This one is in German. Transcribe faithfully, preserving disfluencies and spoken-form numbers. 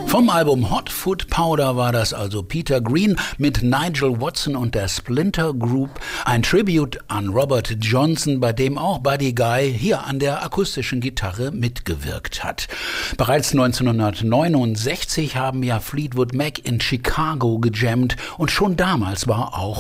Vom Album Hot Foot Powder war das also Peter Green mit Nigel Watson und der Splinter Group, ein Tribute an Robert Johnson, bei dem auch Buddy Guy hier an der akustischen Gitarre mitgewirkt hat. Bereits neunzehnhundertneunundsechzig haben ja Fleetwood Mac in Chicago gejammt und schon damals war auch